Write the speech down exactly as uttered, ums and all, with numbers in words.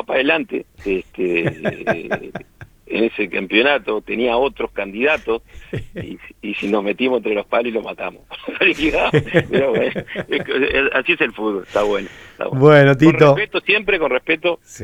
tiraba para adelante, este, en ese campeonato tenía otros candidatos, y, y si nos metimos entre los palos lo matamos. Pero bueno, así es el fútbol, está bueno. Está bueno. Bueno, Tito. Con respeto, siempre con respeto. Sí.